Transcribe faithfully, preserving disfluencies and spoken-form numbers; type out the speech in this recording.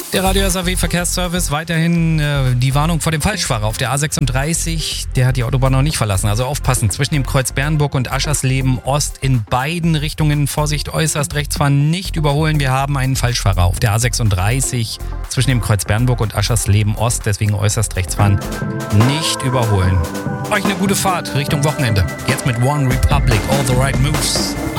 Der Radio S A W Verkehrsservice, weiterhin äh, die Warnung vor dem Falschfahrer auf der A sechsunddreißig. Der hat die Autobahn noch nicht verlassen, also aufpassen. Zwischen dem Kreuz Bernburg und Aschersleben Ost in beiden Richtungen Vorsicht, äußerst rechts fahren, nicht überholen. Wir haben einen Falschfahrer auf der A sechsunddreißig zwischen dem Kreuz Bernburg und Aschersleben Ost, deswegen äußerst rechts fahren, nicht überholen. Euch eine gute Fahrt Richtung Wochenende. Jetzt mit One Republic, All the Right Moves.